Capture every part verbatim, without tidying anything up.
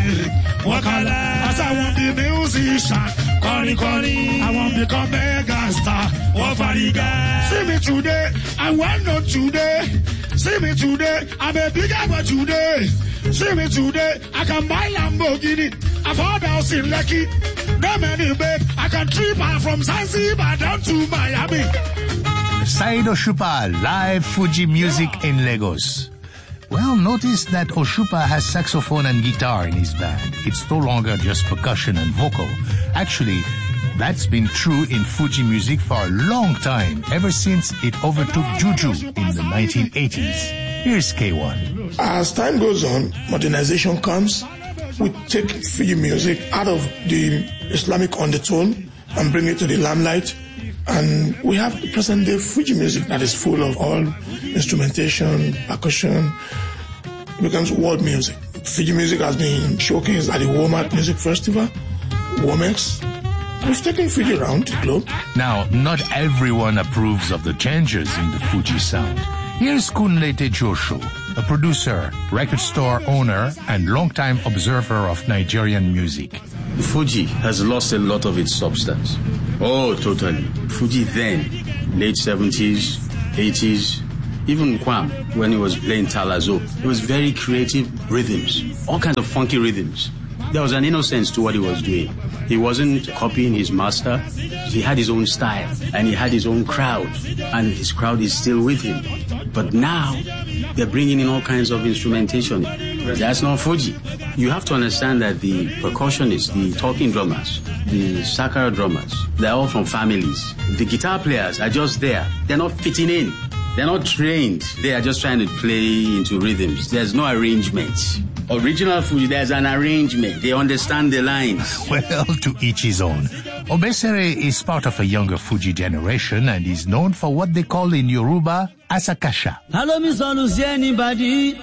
music. Wakala. As I want the musician. Kori Kori. I want to become mega star. Wafariga. See me today. I want not today. See me today. I'm a big guy today. See me today. I can buy Lamborghini. I've heard house in Lekki. No many babe. I can trip her from Zanzibar down to Miami. Saheed Osupa, live Fuji music in Lagos. Well, notice that Osupa has saxophone and guitar in his band. It's no longer just percussion and vocal. Actually, that's been true in Fuji music for a long time, ever since it overtook Juju in the nineteen eighties. Here's K one. As time goes on, modernization comes. We take Fuji music out of the Islamic undertone and bring it to the limelight. And we have the present day Fuji music that is full of all instrumentation, percussion. It becomes world music. Fuji music has been showcased at the Walmart Music Festival, Womex. We've taken Fuji around the globe. Now, not everyone approves of the changes in the Fuji sound. Here's Kunle Tejosho, a producer, record store owner, and longtime observer of Nigerian music. Fuji has lost a lot of its substance. Oh, totally. Fuji then, late seventies, eighties, even Kwam, when he was playing Talazo, it was very creative rhythms, all kinds of funky rhythms. There was an innocence to what he was doing. He wasn't copying his master. He had his own style, and he had his own crowd, and his crowd is still with him. But now, they're bringing in all kinds of instrumentation. That's not Fuji. You have to understand that the percussionists, the talking drummers, the sakara drummers, they're all from families. The guitar players are just there. They're not fitting in. They're not trained. They are just trying to play into rhythms. There's no arrangement. Original Fuji, there's an arrangement. They understand the lines. Well, to each his own. Obesere is part of a younger Fuji generation and is known for what they call in Yoruba Asakasha. Hello, Miss Onusi, anybody?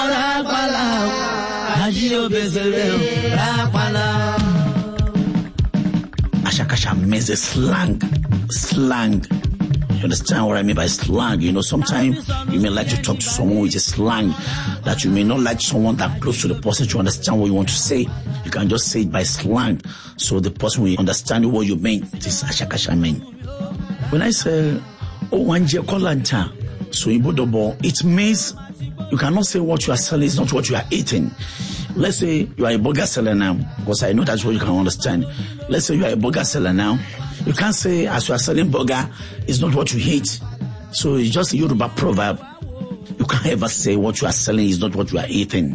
Asakasha means a slang. Slang. You understand what I mean by slang? You know, sometimes you may like to talk to someone with a slang that you may not like someone that close to the person to understand what you want to say. You can just say it by slang, so the person will understand what you mean. This Asakasha mean. When I say, oh, wanje kolanta, so ibodobo, it means you cannot say what you are selling is not what you are eating. Let's say you are a burger seller now, because I know that's what you can understand. Let's say you are a burger seller now. You can't say, as you are selling burger, it's not what you eat. So it's just a Yoruba proverb. You can't ever say what you are selling is not what you are eating.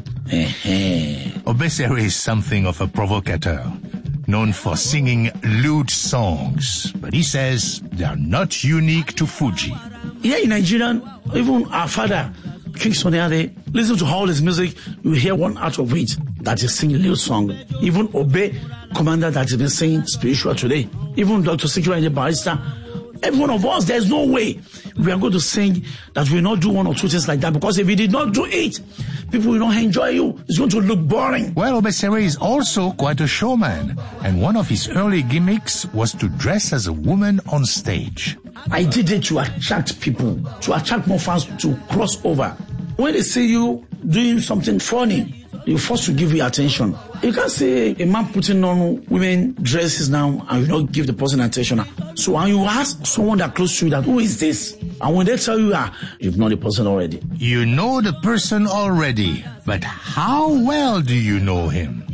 Obesere is something of a provocateur, known for singing lewd songs. But he says they are not unique to Fuji. Here in Nigeria, even our father, King Sunny Ade, listen to all his music, you hear one out of it that is singing lewd song. Even Obe, commander that has been singing spiritual today. Even Doctor Sikiru Ayinde Barrister. Every one of us, there's no way we are going to sing that we will not do one or two things like that, because if we did not do it, people will not enjoy you. It's going to look boring. Well, Obesere is also quite a showman, and one of his early gimmicks was to dress as a woman on stage. I did it to attract people, to attract more fans to cross over. When they see you doing something funny, you're forced to give you attention. You can't say a man putting on women dresses now and you don't give the person attention. So when you ask someone that close to you that, who is this? And when they tell you, ah, you've known the person already. You know the person already, but how well do you know him?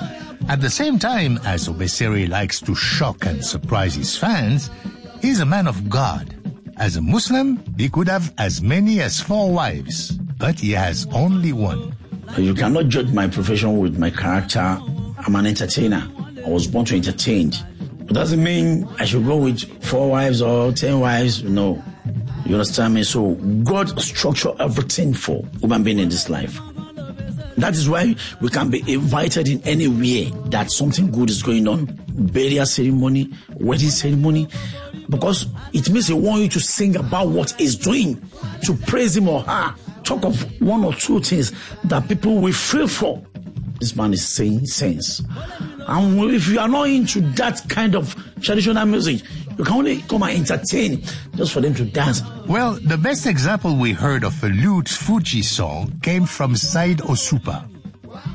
At the same time as Obesere likes to shock and surprise his fans, he's a man of God. As a Muslim, he could have as many as four wives, but he has only one. You cannot judge my profession with my character. I'm an entertainer. I was born to entertain. It doesn't mean I should go with four wives or ten wives. No. You understand me? So God structured everything for human being in this life. That is why we can be invited in any way that something good is going on. Burial ceremony, wedding ceremony. Because it means they want you to sing about what he's doing, to praise him or her. Talk of one or two things that people will feel for. This man is saying sense. And if you are not into that kind of traditional music, you can only come and entertain just for them to dance. Well, the best example we heard of a lewd Fuji song came from Saheed Osupa.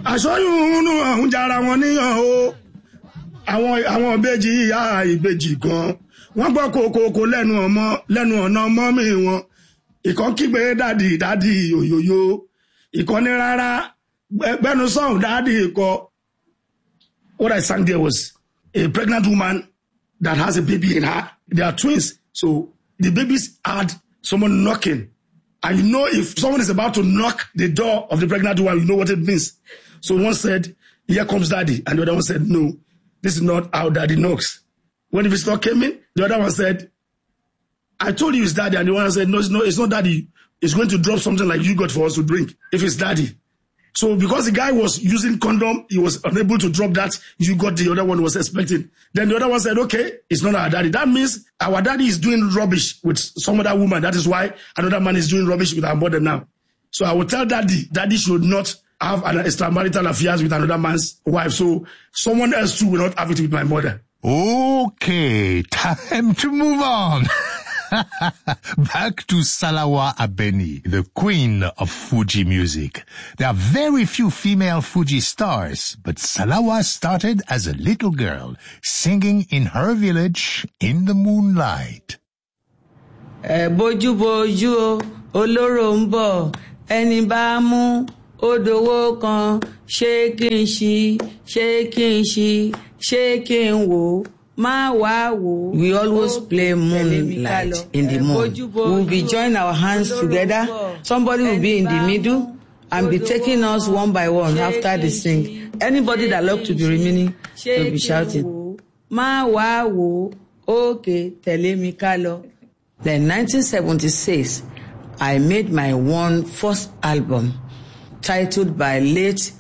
àṣọyún nù ọ̀hún jara wọn níyàn o àwọn àwọn ìbejì ìyá ìbejì gan wọ́n gbọ́ kòkòkò lẹ́nu ọmọ lẹ́nu ọ̀nà ọmọ mi wọn ìkan kígbe dádì dádì òyòyò ìkan ní rárá gbẹnu sọ̀hún dádì ìkọ. What I sang there was a pregnant woman that has a baby in her. They are twins, so the babies had someone knocking. And you know, if someone is about to knock the door of the pregnant woman, you know what it means. So one said, here comes daddy. And the other one said, no, this is not how daddy knocks. When the visitor came in, the other one said, I told you it's daddy. And the one said, no, it's not, it's not daddy. It's going to drop something like yogurt for us to drink if it's daddy. So because the guy was using condom, he was unable to drop that yogurt the other one was expecting. Then the other one said, okay, it's not our daddy. That means our daddy is doing rubbish with some other woman. That is why another man is doing rubbish with our mother now. So I will tell daddy, daddy should not have an extramarital affairs with another man's wife. So someone else too will not have it with my mother. Okay, time to move on. Back to Salawa Abeni, the queen of Fuji music. There are very few female Fuji stars, but Salawa started as a little girl, singing in her village in the moonlight. Boju boju oloro nbo eni ba mu odowo kan shaking shi shaking shi shaking wo. We always play moonlight in the moon. We will be joining our hands together. Somebody will be in the middle and be taking us one by one after the sing. Anybody that loves to be remaining will be shouting. Ma wa wo, okay, tele mi kalo. Then nineteen seventy-six, I made my one first album titled by late